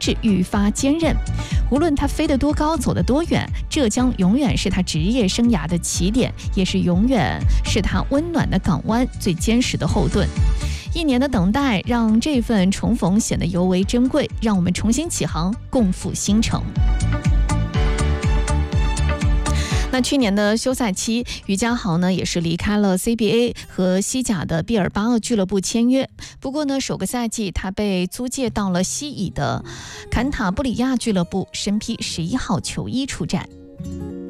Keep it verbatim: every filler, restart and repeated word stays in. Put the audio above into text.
志愈发坚韧。无论他飞得多高，走得多远，浙江永远是他职业生涯的起点，也是永远是他温暖的港湾，最坚实的后盾。一年的等待，让这份重逢显得尤为珍贵，让我们重新起航，共赴新程。那去年的休赛期，于家豪呢也是离开了 C B A 和西甲的毕尔巴鄂俱乐部签约。不过呢，首个赛季他被租借到了西乙的坎塔布里亚俱乐部，身披十一号球衣出战。